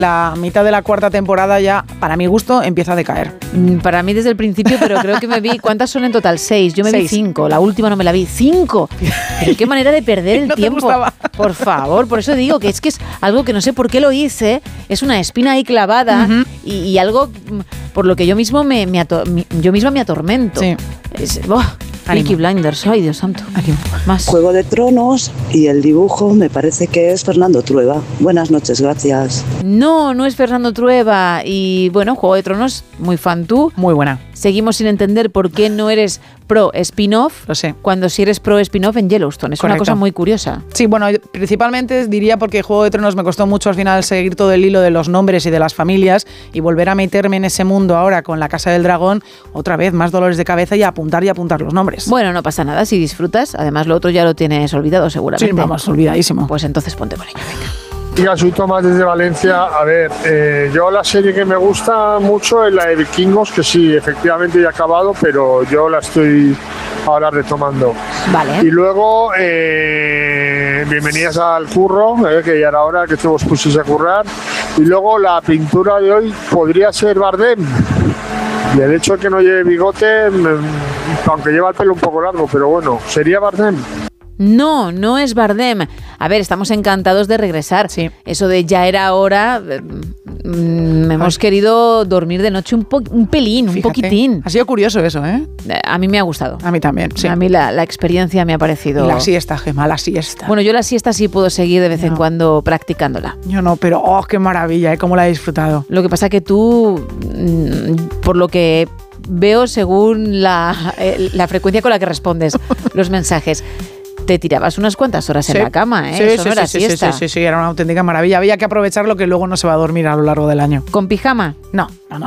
La mitad de la cuarta temporada ya, para mi gusto, empieza a decaer. Para mí desde el principio, pero creo que me vi... ¿Cuántas son en total? 6. Yo me vi 5. La última no me la vi. 5. Pero qué manera de perder el tiempo. Por favor, por eso digo que es algo que no sé por qué lo hice. Es una espina ahí clavada y algo por lo que yo misma me atormento. Sí. Peaky Blinders, ay Dios santo. Más. Juego de Tronos y el dibujo me parece que es Fernando Trueba. Buenas noches, gracias. No es Fernando Trueba. Y bueno, Juego de Tronos, muy fan tú. Muy buena. Seguimos sin entender por qué no eres pro spin-off. Lo sé. Cuando sí eres pro spin-off en Yellowstone. Es Correcto. Una cosa muy curiosa. Sí, bueno, principalmente diría porque Juego de Tronos me costó mucho al final seguir todo el hilo de los nombres y de las familias y volver a meterme en ese mundo ahora con La Casa del Dragón, otra vez más dolores de cabeza y apuntar los nombres. Bueno, no pasa nada si disfrutas. Además, lo otro ya lo tienes olvidado seguramente. Sí, vamos, olvidadísimo. Pues entonces ponte con ello, venga. Diga, soy Tomás desde Valencia. A ver, yo la serie que me gusta mucho es la de Vikingos, que sí, efectivamente ya he acabado, pero yo la estoy ahora retomando. Vale. Y luego, bienvenidas al curro, que ya era hora que todos pusiese a currar. Y luego la pintura de hoy podría ser Bardem. Y el hecho de que no lleve bigote, aunque lleva el pelo un poco largo, pero bueno, ¿sería Bardem? No es Bardem. A ver, estamos encantados de regresar. Sí. Eso de ya era hora, hemos querido dormir de noche un pelín, un poquitín. Ha sido curioso eso, ¿eh? A mí me ha gustado. A mí también, sí. A mí la experiencia me ha parecido... La siesta, Gemma, la siesta. Bueno, yo la siesta sí puedo seguir de vez en cuando practicándola. Yo no, pero qué maravilla, cómo la he disfrutado. Lo que pasa que tú, por lo que veo según la frecuencia con la que respondes los mensajes, te tirabas unas cuantas horas en la cama, ¿eh? Eso no era siesta. Sí, era una auténtica maravilla. Había que aprovechar lo que luego no se va a dormir a lo largo del año. ¿Con pijama? No.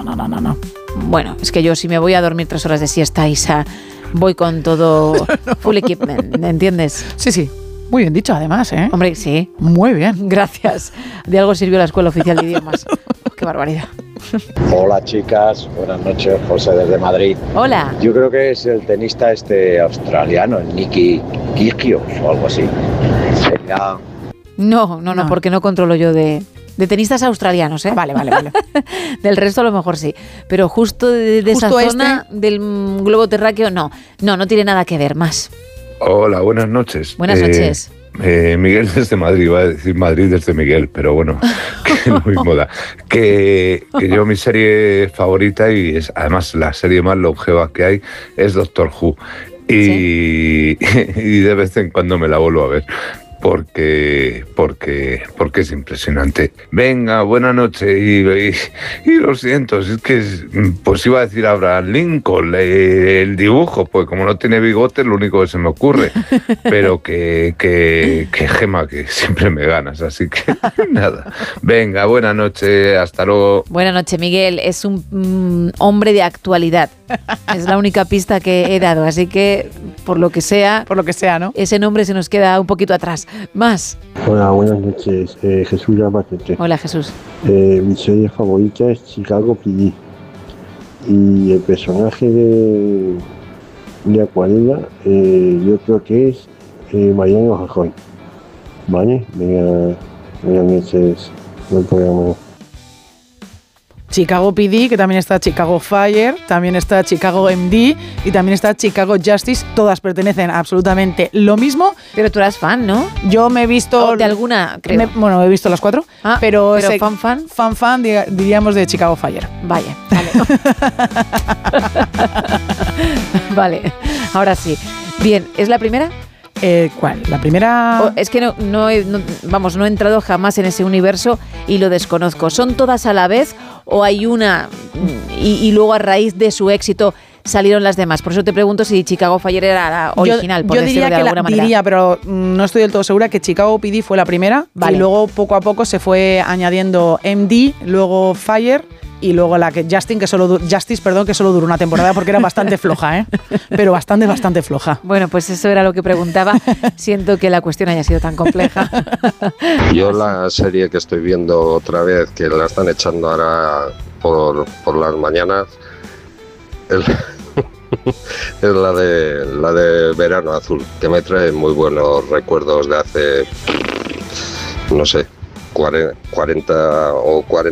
Bueno, es que yo si me voy a dormir 3 horas de siesta, Isa, voy con todo full equipment, ¿entiendes? Sí. Muy bien dicho, además, ¿eh? Hombre, sí. Muy bien. Gracias. De algo sirvió la Escuela Oficial de Idiomas. Qué barbaridad. Hola chicas, buenas noches, José desde Madrid. Hola. Yo creo que es el tenista australiano, el Nicky Kyrgios o algo así. Sería... No, porque no controlo yo de tenistas australianos, ¿eh? Vale. Del resto a lo mejor sí. Pero justo de esa zona del globo terráqueo, no tiene nada que ver más. Hola, buenas noches. Buenas noches. Miguel desde Madrid, iba a decir Madrid desde Miguel, pero bueno, que lo mismo da. Que yo mi serie favorita y es además la serie más longeva que hay es Doctor Who. Y de vez en cuando me la vuelvo a ver. Porque es impresionante. Venga, buena noche y lo siento, es que pues iba a decir Abraham Lincoln, el dibujo, pues como no tiene bigote, lo único que se me ocurre, pero que Gema, que siempre me ganas, así que nada. Venga, buena noche, hasta luego. Buena noche, Miguel, es un hombre de actualidad, es la única pista que he dado, así que por lo que sea, ¿no? Ese nombre se nos queda un poquito atrás. Más. Hola, buenas noches. Jesús Llamatete. Hola, Jesús. Mi serie favorita es Chicago PD. Y el personaje de Acuarela, yo creo que es Mariano Rajoy. ¿Vale? Venga, buenas noches. Buen programa. Chicago PD, que también está Chicago Fire, también está Chicago MD y también está Chicago Justice. Todas pertenecen a absolutamente lo mismo. Pero tú eras fan, ¿no? Yo me he visto... ¿O de alguna, creo? He visto las 4. Pero fan, diríamos de Chicago Fire. Vale. Vale, ahora sí. Bien, ¿es la primera? ¿Cuál? ¿La primera? Es que no he entrado jamás en ese universo y lo desconozco. ¿Son todas a la vez o hay una y luego a raíz de su éxito salieron las demás? Por eso te pregunto si Chicago Fire era la original, por decirlo de alguna manera. Diría, pero no estoy del todo segura, que Chicago PD fue la primera. Vale. Y luego poco a poco se fue añadiendo MD, luego Fire y luego la que Justice, que solo duró una temporada porque era bastante floja, ¿eh? Pero bastante floja. Bueno, pues eso era lo que preguntaba. Siento que la cuestión haya sido tan compleja. Yo la serie que estoy viendo otra vez, que la están echando ahora por las mañanas, es la de Verano Azul, que me trae muy buenos recuerdos de hace, no sé, 40 o 40